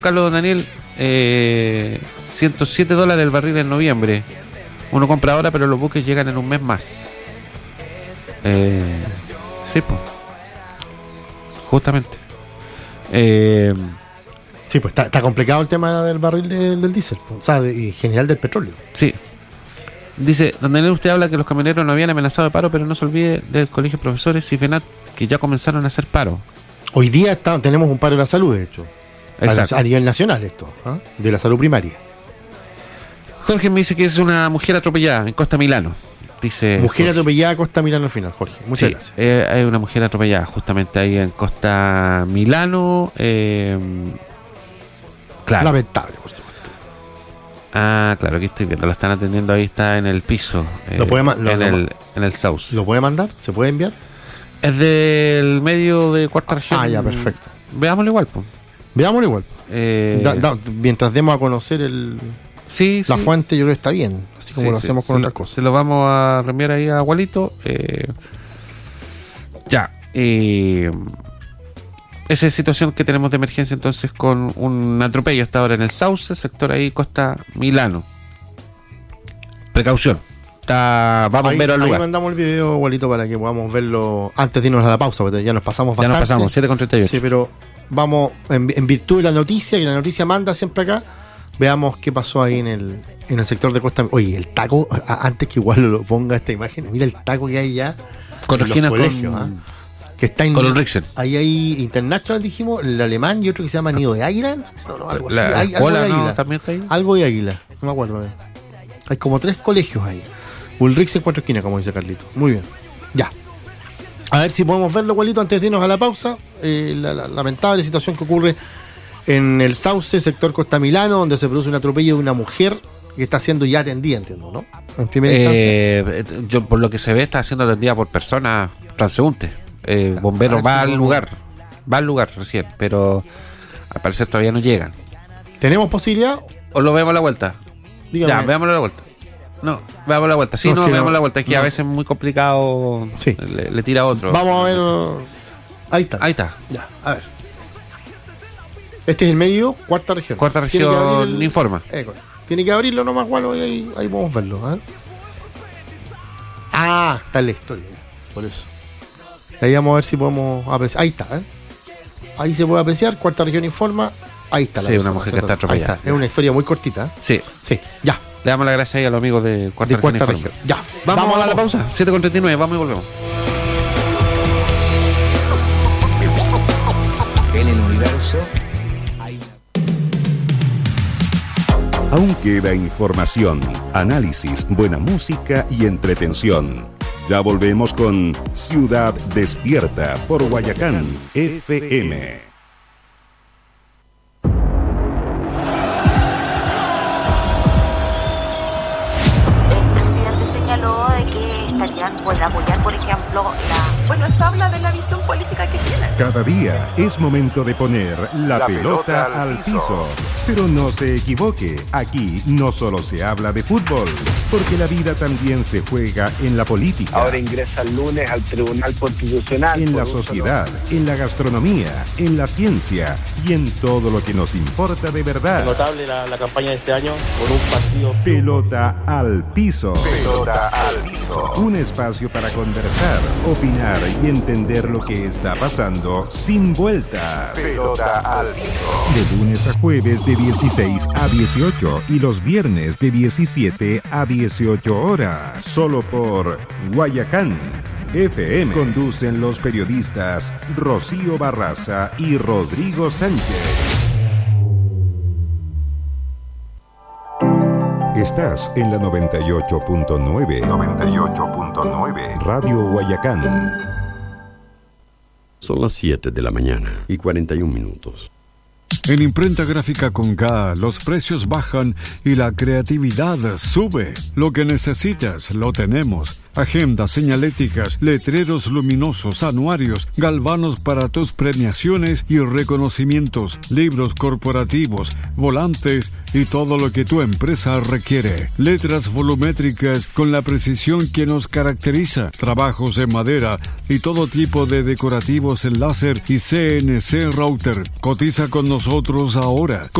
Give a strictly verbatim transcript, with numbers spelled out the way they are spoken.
Carlos Daniel, eh, ciento siete dólares el barril en noviembre. Uno compra ahora, pero los buques llegan en un mes más. Eh, sí, pues. Justamente. Eh, sí, pues está, está complicado el tema del barril de, del diésel, o sea, de, y general del petróleo. Sí. Dice, don Daniel, usted habla que los camioneros no habían amenazado de paro, pero no se olvide del Colegio de Profesores y FENAT, que ya comenzaron a hacer paro. Hoy día está, tenemos un paro de la salud, de hecho. Exacto. A, a nivel nacional esto, ¿eh? De la salud primaria. Jorge me dice que es una mujer atropellada en Costa Milano. Dice mujer Jorge. atropellada Costa Milano al final, Jorge. Muchas sí, gracias. Eh, hay una mujer atropellada justamente ahí en Costa Milano. Eh, claro. Lamentable, por supuesto. Ah, claro, aquí estoy viendo. La están atendiendo ahí, está en el piso. Eh, ¿Lo puede ma- lo, en, lo, el, en el South. ¿Lo puede mandar? ¿Se puede enviar? Es del medio de cuarta región. Ah, ya, perfecto. Veámoslo igual, pues. Veámoslo igual. Eh, da, da, mientras demos a conocer el sí, la sí. fuente, yo creo que está bien, así como sí, lo sí, hacemos con se otras lo, cosas. Se lo vamos a reenviar ahí a Walito. Eh, ya. Eh, esa es situación que tenemos de emergencia entonces con un atropello hasta ahora en el Sauce, sector ahí Costa Milano. Precaución. Está, vamos ahí, a ver al ahí lugar. mandamos el video, Walito, para que podamos verlo antes de irnos a la pausa, porque ya nos pasamos bastante. Ya nos pasamos, siete con treinta y ocho. Sí, pero vamos, en, en virtud de la noticia, que la noticia manda siempre acá, veamos qué pasó ahí en el, en el sector de Costa. Oye, el taco, a, antes que igual lo ponga esta imagen, mira el taco que hay ya con en los colegios, con, ¿eh? Que está en con el Rixen. Ahí hay International, dijimos, el alemán y otro que se llama Nido de Águila. No, no, algo así. La, hay, la algo escuela, de águila. ¿no? ¿También está ahí? Algo de águila, no me acuerdo. Eh. Hay como tres colegios ahí. Ulrich en cuatro esquinas, como dice Carlito. Muy bien. Ya. A ver si podemos verlo, Walito, antes de irnos a la pausa. Eh, la, la lamentable situación que ocurre en el Sauce, sector Costa Milano, donde se produce un atropello de una mujer que está siendo ya atendida, entiendo, ¿no? En primera eh, instancia. Yo, por lo que se ve, está siendo atendida por personas transeúntes. Eh, bombero Ah, va sí, al no, lugar. Va al lugar recién, pero al parecer todavía no llegan. ¿Tenemos posibilidad? ¿O lo vemos a la vuelta? Dígame. Ya, veámoslo a la vuelta. No, veamos la vuelta. Sí, no, no, es que veamos no, la vuelta. Es que no. a veces es muy complicado. Sí. Le, le tira otro. Vamos a ver. Ahí está. Ahí está. Ya, a ver. Este es el medio, cuarta región. Cuarta Tiene que región abrir el- informa. Eh, tiene que abrirlo nomás, Gualo, y ahí, ahí podemos verlo. ¿Eh? Ah, está en la historia. Por eso. Ahí vamos a ver si podemos apreciar. Ahí está, ¿eh? Ahí se puede apreciar. Cuarta región informa. Ahí está la Sí, una persona, mujer que está Ahí atropellada. está. Es una historia muy cortita. ¿eh? Sí. Sí, ya. Le damos las gracias ahí a los amigos de Cuarta De Región. cuarta Informa. región. Ya. Vamos, Vamos a la pausa. siete con treinta y nueve. Vamos y volvemos. En el universo hay... Aún queda información, análisis, buena música y entretención. Ya volvemos con Ciudad Despierta por Guayacán F M. El presidente señaló de que estarían por apoyar, por ejemplo, la... Bueno, eso habla de la visión política que tienen. Cada día es momento de poner la, la pelota, pelota al piso. piso. Pero no se equivoque, aquí no solo se habla de fútbol, porque la vida también se juega en la política. Ahora ingresa el lunes al Tribunal Constitucional. En la sociedad, en la gastronomía, en la ciencia y en todo lo que nos importa de verdad. Es notable la, la campaña de este año por un partido. Pelota al piso. Pelota al piso. Un espacio para conversar, opinar y entender lo que está pasando sin vueltas. Pelota al piso. De lunes a jueves de dieciséis a dieciocho y los viernes de diecisiete a dieciocho horas. Solo por Guayacán F M. Conducen los periodistas Rocío Barraza y Rodrigo Sánchez. Estás en la noventa y ocho punto nueve. noventa y ocho punto nueve. Radio Guayacán. Son las siete de la mañana y cuarenta y un minutos. En Imprenta Gráfica con K, los precios bajan y la creatividad sube. Lo que necesitas, lo tenemos. agendas, señaléticas, letreros luminosos, anuarios, galvanos para tus premiaciones y reconocimientos, libros corporativos, volantes y todo lo que tu empresa requiere. Letras volumétricas con la precisión que nos caracteriza, trabajos en madera y todo tipo de decorativos en láser y C N C router. Cotiza con nosotros ahora.